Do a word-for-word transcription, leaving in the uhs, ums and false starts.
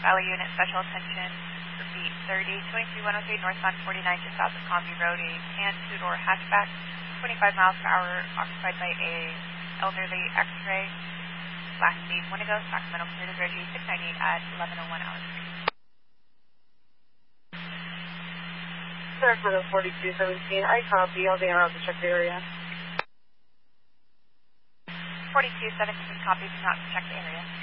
Valley Unit, special attention. Repeat, thirty, twenty-two one oh three northbound forty-nine just south of Combi Road, a tan two-door hatchback, twenty-five miles per hour, occupied by a elderly X-ray. Last speed, one to go, Sacramento clear to Reggie six ninety-eight at eleven oh one hours. Sacramento forty-two seventeen, I copy, I'll be around to check the area. forty-two seventeen, copy, do not check the area.